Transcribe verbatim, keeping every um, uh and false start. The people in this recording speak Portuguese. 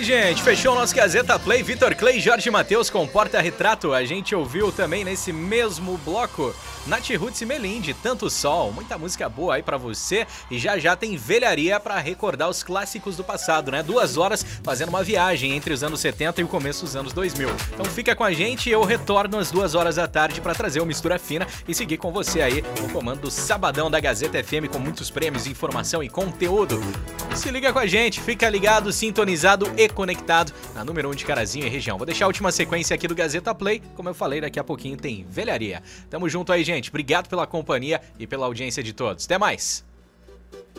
gente, fechou o nosso Gazeta Play. Vitor Clay, Jorge Mateus com Porta-Retrato. A gente ouviu também nesse mesmo bloco Nath Roots e Melindy, Tanto Sol. Muita música boa aí pra você. E já já tem velharia pra recordar os clássicos do passado, né? Duas horas fazendo uma viagem entre os anos setenta e o começo dos anos dois mil. Então fica com a gente e eu retorno às duas horas da tarde pra trazer o Mistura Fina e seguir com você aí no comando do Sabadão da Gazeta F M com muitos prêmios, informação e conteúdo. Se liga com a gente, fica ligado, sintonizado e conectado na número um de Carazinho e região. Vou deixar a última sequência aqui do Gazeta Play. Como eu falei, daqui a pouquinho tem velharia. Tamo junto aí, gente. Obrigado pela companhia e pela audiência de todos. Até mais!